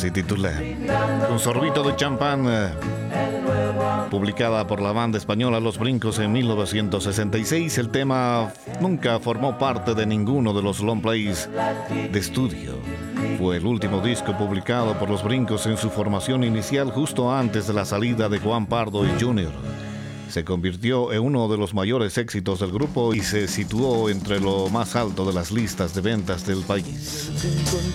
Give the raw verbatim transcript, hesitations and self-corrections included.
se titula Un sorbito de champán, eh, publicada por la banda española Los Brincos en mil novecientos sesenta y seis. El tema nunca formó parte de ninguno de los long plays de estudio. Fue el último disco publicado por Los Brincos en su formación inicial, justo antes de la salida de Juan Pardo y Junior. Se convirtió en uno de los mayores éxitos del grupo y se situó entre lo más alto de las listas de ventas del país.